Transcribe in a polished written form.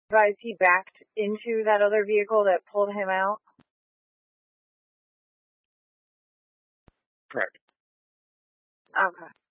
advise he backed into that other vehicle that pulled him out? Correct. Okay.